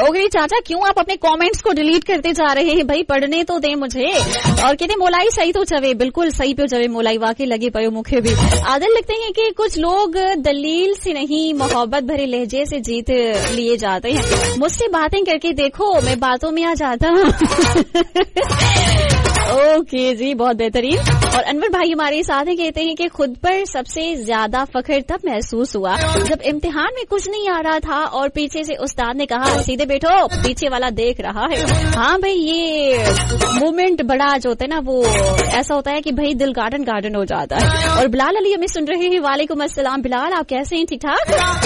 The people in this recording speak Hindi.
ओगरी चाचा क्यों आप अपने कमेंट्स को डिलीट करते जा रहे हैं भाई, पढ़ने तो दे मुझे। और कहते मोलाई सही तो चवे, बिल्कुल सही पे चवे मोलाई, वाकई लगे पयो मुखे भी। आदल लिखते हैं कि कुछ लोग दलील से नहीं मोहब्बत भरे लहजे से जीत लिए जाते हैं, मुझसे बातें करके देखो मैं बातों में आ जाता हूँ। ओके जी, बहुत बेहतरीन। और अनवर भाई हमारे साथ हैं, कहते हैं कि खुद पर सबसे ज्यादा फख्र तब महसूस हुआ जब इम्तिहान में कुछ नहीं आ रहा था और पीछे से उस्ताद ने कहा सीधे बैठो, पीछे वाला देख रहा है। हाँ भाई, ये मोमेंट बड़ा जो होता है ना, वो ऐसा होता है कि भाई दिल गार्डन गार्डन हो जाता है। और बिलाल अली हमें सुन रहे हैं, वालेकुम अस्सलाम बिलाल, आप कैसे हैं? ठीक ठाक।